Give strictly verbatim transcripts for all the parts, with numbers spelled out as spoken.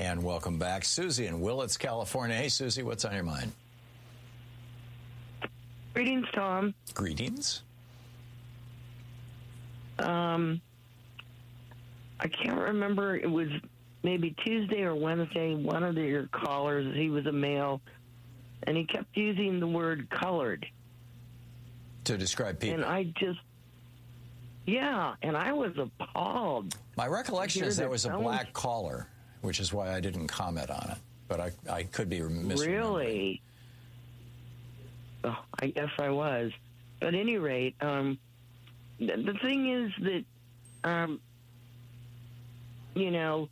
And welcome back, Susie in Willits, California. Hey, Susie, what's on your mind? Greetings, Tom. Greetings. Um, I can't remember. It was maybe Tuesday or Wednesday. One of your callers, he was a male, and he kept using the word colored to describe people. And I just, yeah, and I was appalled. My recollection is that was a someone... black caller, which is why I didn't comment on it. But I, I could be misremembering. Really? Oh, I guess I was. But at any rate, um, the, the thing is that, um, you know,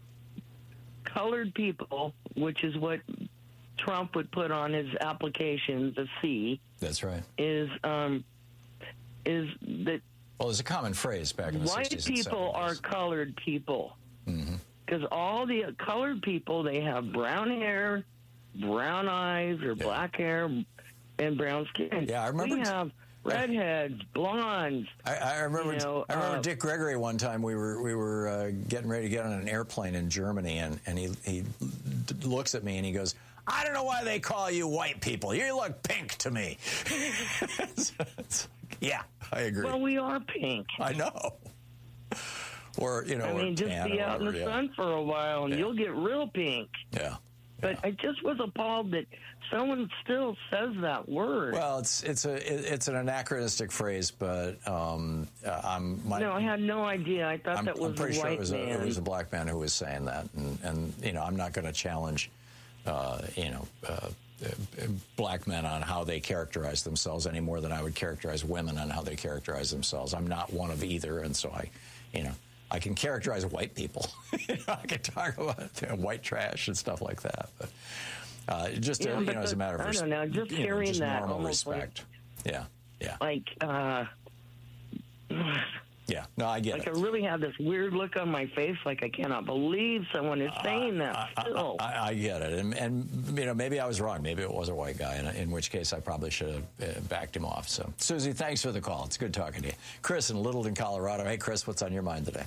colored people, which is what Trump would put on his applications, a C. That's right. Is um, is that. Well, there's a common phrase back in the white sixties and people seventies. are colored people. Mm-hmm. Because all the colored people, they have brown hair, brown eyes, or yeah. black hair, and brown skin. Yeah, I remember. We have redheads, blondes. I, I remember. You know, I remember uh, Dick Gregory one time. We were we were uh, getting ready to get on an airplane in Germany, and and he he d- looks at me and he goes, "I don't know why they call you white people. You look pink to me." it's, it's, yeah, I agree. Well, we are pink. I know. Or, you know, I mean, just be out in the yeah. sun for a while, and yeah. you'll get real pink. Yeah. But yeah. I just was appalled that someone still says that word. Well, it's it's a it's an anachronistic phrase, but um, uh, I'm. My, no, I had no idea. I thought I'm, that was I'm pretty a sure white it was man. a, it was a black man who was saying that, and, and you know, I'm not going to challenge, uh, you know. Uh, Uh, black men on how they characterize themselves any more than I would characterize women on how they characterize themselves. I'm not one of either, and so I, you know, I can characterize white people. you know, I can talk about you know, white trash and stuff like that. But uh, just yeah, uh, you know, the, as a matter of I don't know, just you hearing know, just that normal almost respect. Like, yeah, yeah, like. Uh, Yeah, no, I get like it. I really have this weird look on my face, like I cannot believe someone is saying uh, that I, still. I, I, I get it. And, and, you know, maybe I was wrong. Maybe it was a white guy, in, in which case I probably should have uh, backed him off. So, Susie, thanks for the call. It's good talking to you. Chris in Littleton, Colorado. Hey, Chris, what's on your mind today?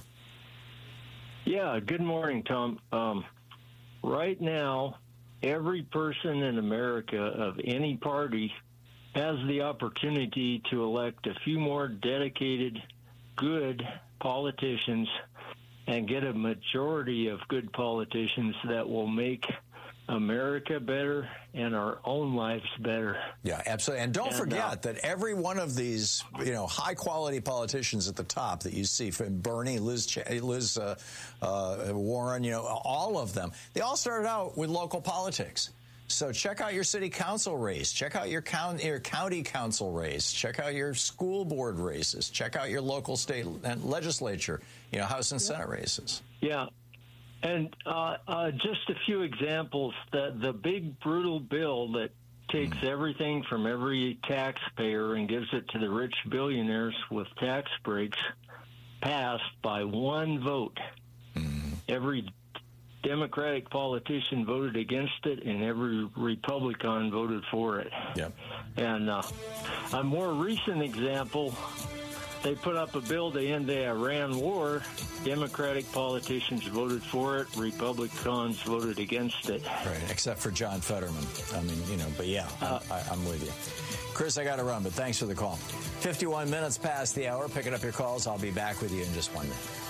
Yeah, good morning, Tom. Um, right now, every person in America of any party has the opportunity to elect a few more dedicated, good politicians and get a majority of good politicians that will make America better and our own lives better. Yeah, absolutely. And don't and, forget uh, that every one of these, you know, high-quality politicians at the top that you see, from Bernie, Liz, Ch- Liz uh, uh, Warren, you know, all of them, they all started out with local politics. So check out your city council race. Check out your, count, your county council race. Check out your school board races. Check out your local state and legislature, you know, House and Senate races. Yeah. And uh, uh, just a few examples. The, the big, brutal bill that takes mm. everything from every taxpayer and gives it to the rich billionaires with tax breaks passed by one vote. Mm. Every Democratic politician voted against it, and every Republican voted for it. Yep. And uh, a more recent example, they put up a bill to end the Iran war. Democratic politicians voted for it. Republicans voted against it. Right, except for John Fetterman. I mean, you know, but yeah, I'm, uh, I, I'm with you. Chris, I got to run, but thanks for the call. fifty-one minutes past the hour. Picking up your calls. I'll be back with you in just one minute.